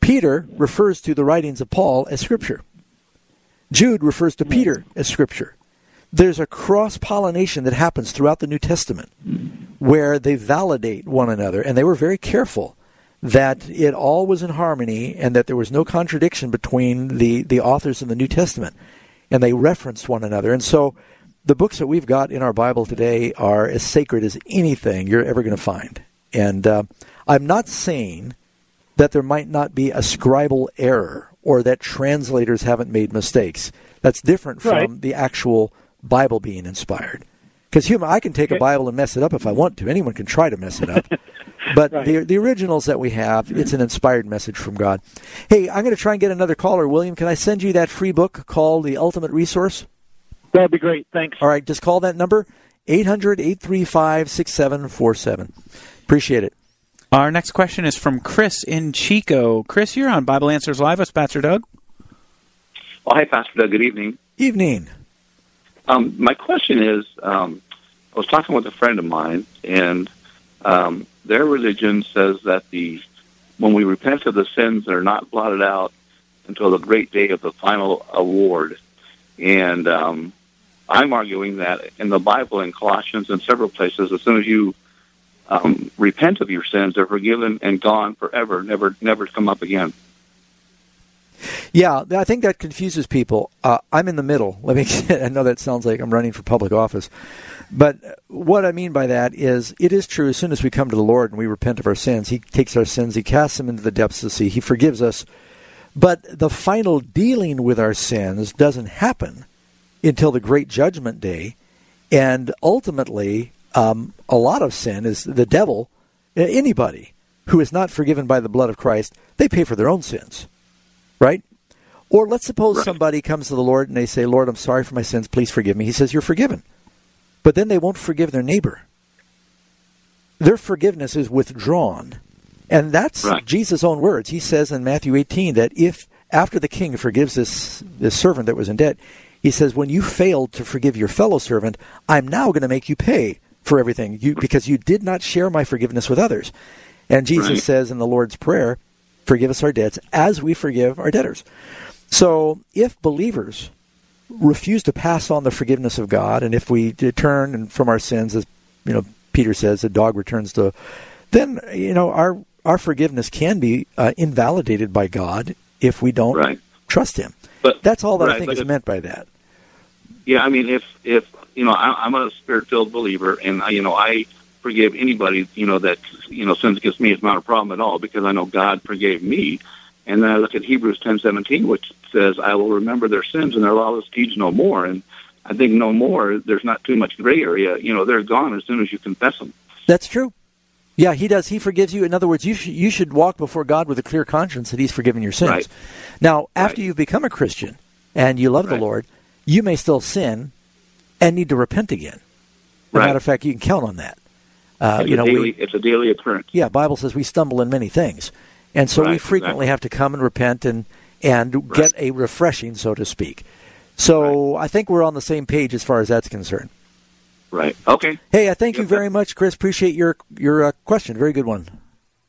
Peter refers to the writings of Paul as Scripture. Jude refers to Peter as Scripture. There's a cross-pollination that happens throughout the New Testament where they validate one another, and they were very careful that it all was in harmony and that there was no contradiction between the authors in the New Testament, and they referenced one another. And so the books that we've got in our Bible today are as sacred as anything you're ever going to find. And I'm not saying that there might not be a scribal error or that translators haven't made mistakes. That's different from the actual Bible being inspired. Because I can take a Bible and mess it up if I want to. Anyone can try to mess it up. But the originals that we have, it's an inspired message from God. Hey, I'm going to try and get another caller. William, can I send you that free book called The Ultimate Resource? That'd be great. Thanks. All right, just call that number, 800-835-6747. Appreciate it. Our next question is from Chris in Chico. Chris, you're on Bible Answers Live with Pastor Doug. Well, hi, Pastor Doug. Good evening. Evening. My question is, I was talking with a friend of mine, and their religion says that when we repent of the sins, they're not blotted out until the great day of the final award. And I'm arguing that in the Bible, in Colossians and several places, as soon as you repent of your sins, they're forgiven and gone forever, never to come up again. Yeah, I think that confuses people. I'm in the middle. I know that sounds like I'm running for public office. But what I mean by that is, it is true, as soon as we come to the Lord and we repent of our sins, He takes our sins, He casts them into the depths of the sea, He forgives us. But the final dealing with our sins doesn't happen until the great judgment day. And ultimately, a lot of sin is the devil. Anybody who is not forgiven by the blood of Christ, they pay for their own sins. Right? Or let's suppose somebody comes to the Lord and they say, Lord, I'm sorry for my sins, please forgive me. He says, you're forgiven. But then they won't forgive their neighbor. Their forgiveness is withdrawn. And that's Jesus' own words. He says in Matthew 18 that if, after the king forgives this servant that was in debt, he says, when you failed to forgive your fellow servant, I'm now going to make you pay for everything because you did not share my forgiveness with others. And Jesus says in the Lord's Prayer, forgive us our debts as we forgive our debtors. So if believers refuse to pass on the forgiveness of God, and if we turn from our sins, as Peter says, a dog returns to, then our forgiveness can be invalidated by God if we don't trust Him. But that's all that I think is meant by that. Yeah, I mean, if I'm a Spirit-filled believer, and I forgive anybody that sins against me, it's not a problem at all because I know God forgave me. And then I look at Hebrews 10:17, which says, I will remember their sins and their lawless deeds no more. And I think no more, there's not too much gray area. They're gone as soon as you confess them. That's true. Yeah, He does. He forgives you. In other words, you should walk before God with a clear conscience that He's forgiven your sins. Right. Now, after you've become a Christian and you love the Lord, you may still sin and need to repent again. As a matter of fact, you can count on that. It's a daily occurrence. Yeah, Bible says we stumble in many things. And so we frequently have to come and repent and get a refreshing, so to speak. So I think we're on the same page as far as that's concerned. Right. Okay. Hey, I thank you very much, Chris. Appreciate your question. Very good one.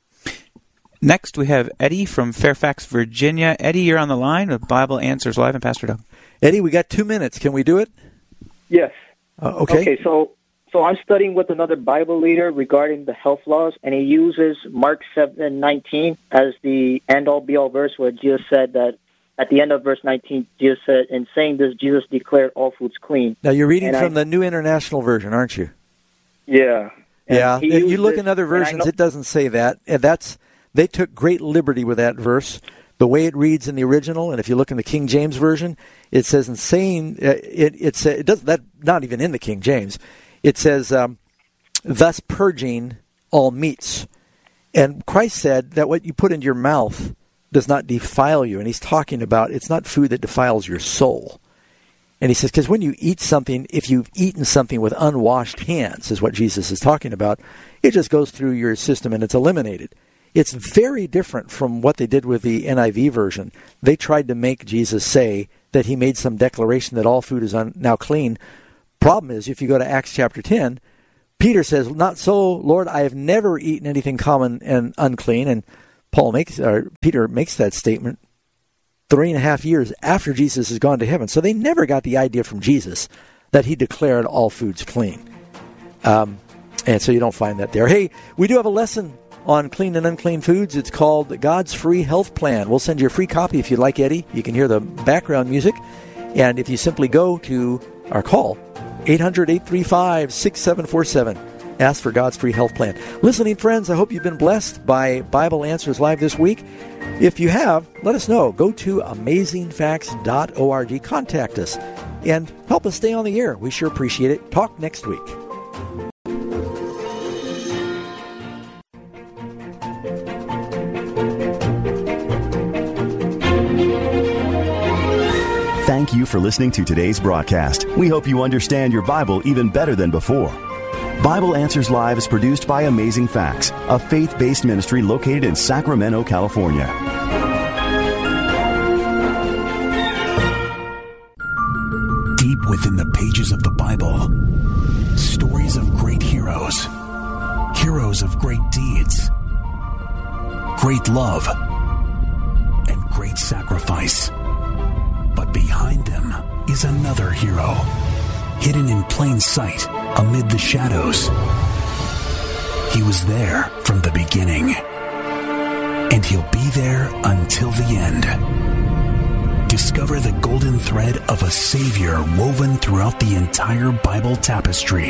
Next, we have Eddie from Fairfax, Virginia. Eddie, you're on the line with Bible Answers Live and Pastor Doug. Eddie, we got 2 minutes. Can we do it? Yes. Okay. Okay, so I'm studying with another Bible leader regarding the health laws, and he uses Mark 7:19 as the end-all, be-all verse where Jesus said that at the end of verse 19, Jesus said, in saying this, Jesus declared all foods clean. Now, you're reading from the New International Version, aren't you? Yeah. Yeah. You look in other versions, it doesn't say that. And they took great liberty with that verse. The way it reads in the original, and if you look in the King James Version, it says in saying, it does that, not even in the King James. It says, thus purging all meats. And Christ said that what you put into your mouth does not defile you. And He's talking about it's not food that defiles your soul. And He says, because when you eat something, if you've eaten something with unwashed hands, is what Jesus is talking about, it just goes through your system and it's eliminated. It's very different from what they did with the NIV version. They tried to make Jesus say that He made some declaration that all food is now clean. Problem is, if you go to Acts chapter 10, Peter says, not so, Lord, I have never eaten anything common and unclean. And Peter makes that statement 3.5 years after Jesus has gone to heaven. So they never got the idea from Jesus that he declared all foods clean. And so you don't find that there. Hey, we do have a lesson on clean and unclean foods. It's called God's Free Health Plan. We'll send you a free copy if you'd like, Eddie. You can hear the background music. And if you simply go to our call, 800-835-6747, ask for God's Free Health Plan. Listening friends, I hope you've been blessed by Bible Answers Live this week. If you have, let us know. Go to amazingfacts.org. Contact us and help us stay on the air. We sure appreciate it. Talk next week. Thank you for listening to today's broadcast. We hope you understand your Bible even better than before. Bible Answers Live is produced by Amazing Facts, a faith-based ministry located in Sacramento, California. Deep within the pages of the Bible, stories of great heroes, heroes of great deeds, great love, and great sacrifice. But behind them is another hero, hidden in plain sight amid the shadows. He was there from the beginning, and he'll be there until the end. Discover the golden thread of a Savior woven throughout the entire Bible tapestry.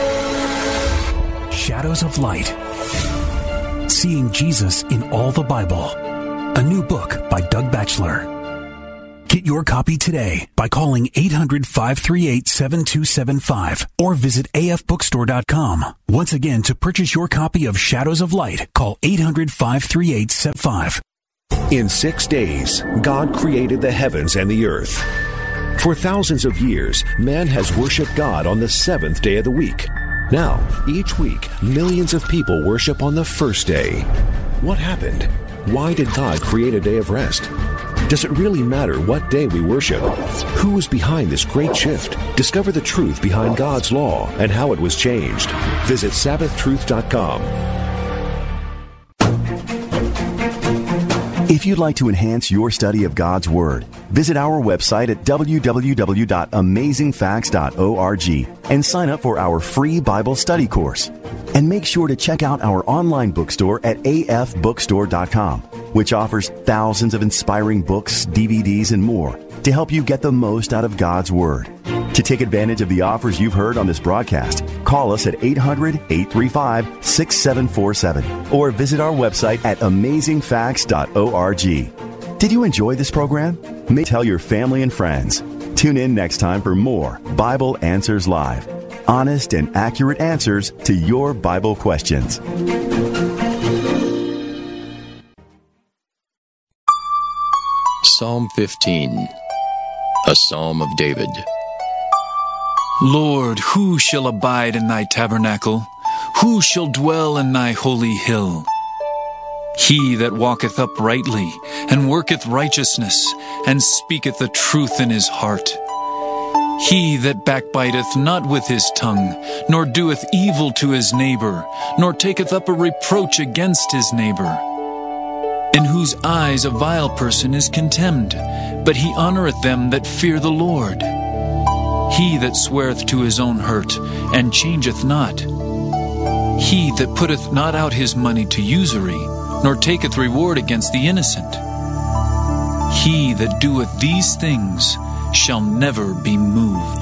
Shadows of Light. Seeing Jesus in all the Bible. A new book by Doug Batchelor. Get your copy today by calling 800-538-7275 or visit afbookstore.com. Once again, to purchase your copy of Shadows of Light, call 800-538-75. In 6 days, God created the heavens and the earth. For thousands of years, man has worshiped God on the seventh day of the week. Now, each week, millions of people worship on the first day. What happened? Why did God create a day of rest? Does it really matter what day we worship? Who is behind this great shift? Discover the truth behind God's law and how it was changed. Visit SabbathTruth.com. If you'd like to enhance your study of God's Word, visit our website at www.amazingfacts.org and sign up for our free Bible study course. And make sure to check out our online bookstore at afbookstore.com, which offers thousands of inspiring books, DVDs, and more to help you get the most out of God's Word. To take advantage of the offers you've heard on this broadcast, call us at 800-835-6747 or visit our website at amazingfacts.org. Did you enjoy this program? May tell your family and friends. Tune in next time for more Bible Answers Live. Honest and accurate answers to your Bible questions. Psalm 15, a Psalm of David. Lord, who shall abide in thy tabernacle? Who shall dwell in thy holy hill? He that walketh uprightly, and worketh righteousness, and speaketh the truth in his heart. He that backbiteth not with his tongue, nor doeth evil to his neighbor, nor taketh up a reproach against his neighbor. In whose eyes a vile person is contemned, but he honoreth them that fear the Lord. He that sweareth to his own hurt, and changeth not. He that putteth not out his money to usury, nor taketh reward against the innocent. He that doeth these things shall never be moved.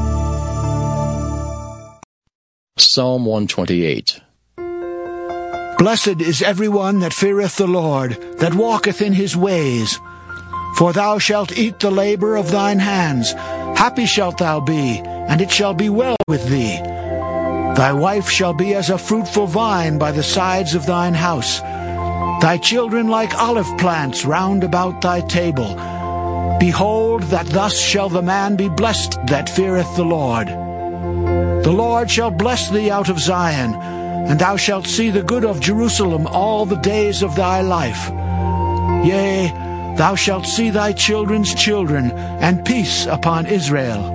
Psalm 128. Blessed is everyone that feareth the Lord, that walketh in his ways. For thou shalt eat the labor of thine hands. Happy shalt thou be, and it shall be well with thee. Thy wife shall be as a fruitful vine by the sides of thine house. Thy children like olive plants round about thy table. Behold, that thus shall the man be blessed that feareth the Lord. The Lord shall bless thee out of Zion, and thou shalt see the good of Jerusalem all the days of thy life. Yea, thou shalt see thy children's children, and peace upon Israel.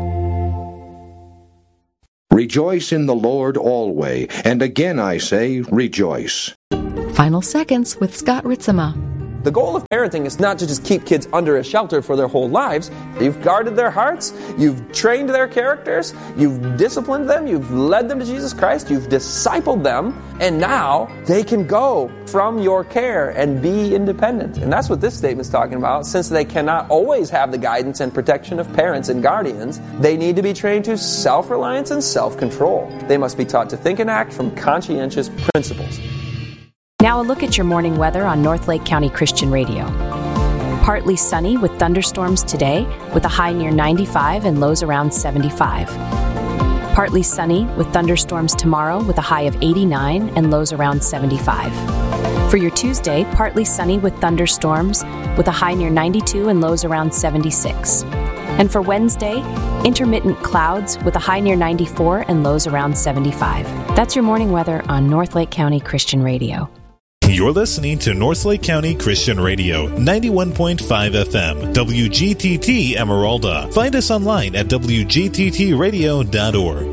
Rejoice in the Lord always, and again I say, rejoice. Final Seconds with Scott Ritzema. The goal of parenting is not to just keep kids under a shelter for their whole lives. You've guarded their hearts, you've trained their characters, you've disciplined them, you've led them to Jesus Christ, you've discipled them, and now they can go from your care and be independent. And that's what this statement's talking about. Since they cannot always have the guidance and protection of parents and guardians, they need to be trained to self-reliance and self-control. They must be taught to think and act from conscientious principles. Now a look at your morning weather on North Lake County Christian Radio. Partly sunny with thunderstorms today with a high near 95 and lows around 75. Partly sunny with thunderstorms tomorrow with a high of 89 and lows around 75. For your Tuesday, partly sunny with thunderstorms with a high near 92 and lows around 76. And for Wednesday, intermittent clouds with a high near 94 and lows around 75. That's your morning weather on North Lake County Christian Radio. You're listening to North Lake County Christian Radio, 91.5 FM, WGTT Emeralda. Find us online at WGTTradio.org.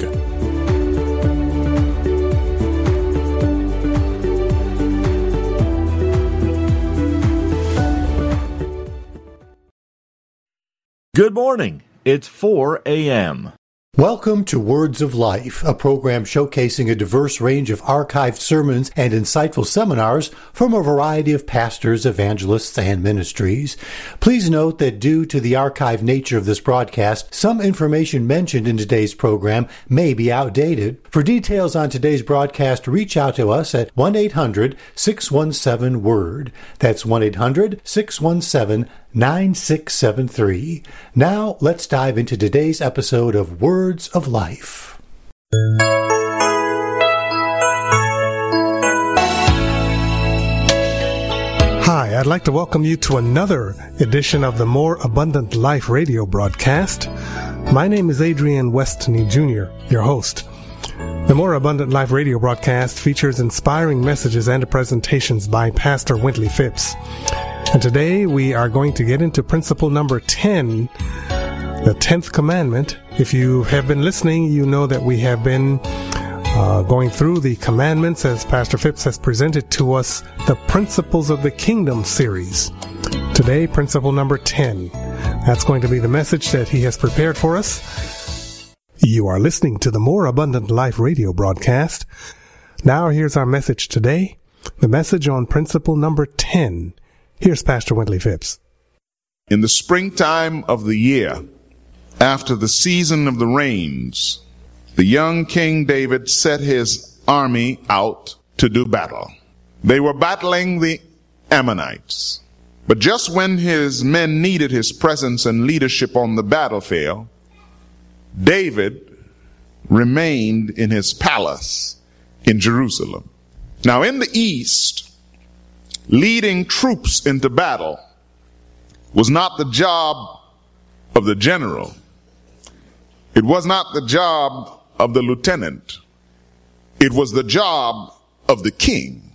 Good morning. It's 4 a.m. Welcome to Words of Life, a program showcasing a diverse range of archived sermons and insightful seminars from a variety of pastors, evangelists, and ministries. Please note that due to the archived nature of this broadcast, some information mentioned in today's program may be outdated. For details on today's broadcast, reach out to us at 1-800-617-WORD. That's 1-800-617-9673. Now, let's dive into today's episode of Words of Life. Hi, I'd like to welcome you to another edition of the More Abundant Life radio broadcast. My name is Adrian Westney Jr., your host. The More Abundant Life radio broadcast features inspiring messages and presentations by Pastor Wintley Phipps. And today we are going to get into principle number 10, the 10th commandment. If you have been listening, you know that we have been going through the commandments as Pastor Phipps has presented to us the Principles of the Kingdom series. Today, principle number 10. That's going to be the message that he has prepared for us. You are listening to the More Abundant Life radio broadcast. Now here's our message today, the message on principle number 10. Here's Pastor Wintley Phipps. In the springtime of the year, after the season of the rains, the young King David set his army out to do battle. They were battling the Ammonites. But just when his men needed his presence and leadership on the battlefield, David remained in his palace in Jerusalem. Now in the east, leading troops into battle was not the job of the general. It was not the job of the lieutenant. It was the job of the king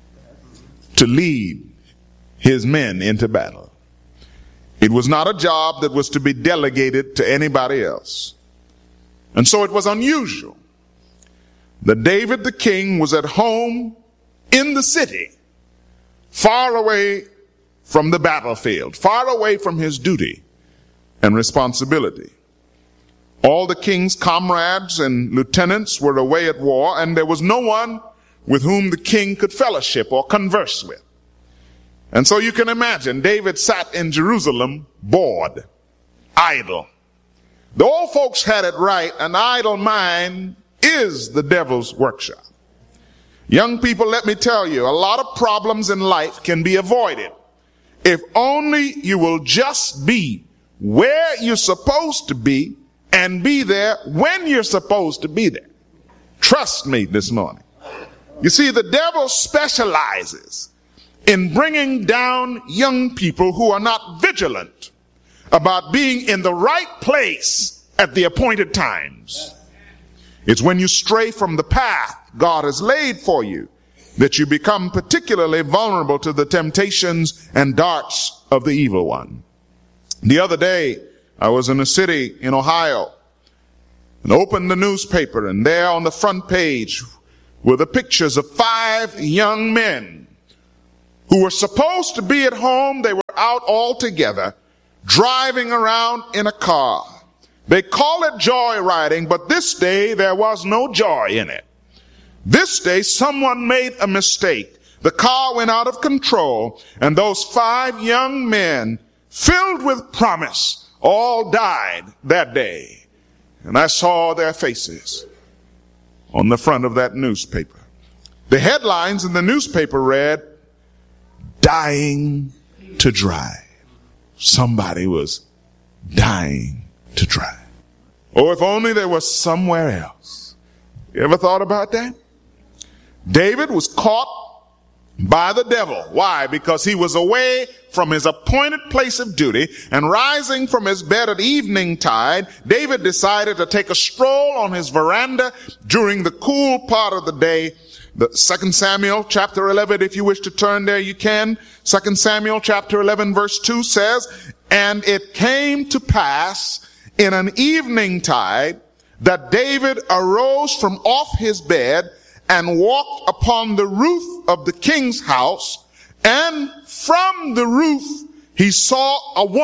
to lead his men into battle. It was not a job that was to be delegated to anybody else. And so it was unusual that David the king was at home in the city, far away from the battlefield, far away from his duty and responsibility. All the king's comrades and lieutenants were away at war, and there was no one with whom the king could fellowship or converse with. And so you can imagine David sat in Jerusalem bored, idle. The old folks had it right. An idle mind is the devil's workshop. Young people, let me tell you, a lot of problems in life can be avoided if only you will just be where you're supposed to be and be there when you're supposed to be there. Trust me this morning. You see, the devil specializes in bringing down young people who are not vigilant about being in the right place at the appointed times. It's when you stray from the path God has laid for you that you become particularly vulnerable to the temptations and darts of the evil one. The other day, I was in a city in Ohio and opened the newspaper, and there on the front page were the pictures of 5 young men who were supposed to be at home, they were out all together, driving around in a car. They call it joyriding, but this day there was no joy in it. This day someone made a mistake. The car went out of control, and those 5 young men, filled with promise, all died that day. And I saw their faces on the front of that newspaper. The headlines in the newspaper read, "Dying to drive." Somebody was dying to drive. Oh, if only there was somewhere else. You ever thought about that? David was caught by the devil. Why? Because he was away from his appointed place of duty, and rising from his bed at evening tide, David decided to take a stroll on his veranda during the cool part of the day. The 2 Samuel chapter 11, if you wish to turn there, you can. 2 Samuel chapter 11 verse 2 says, "And it came to pass in an evening tide that David arose from off his bed and walked upon the roof of the king's house, and from the roof he saw a woman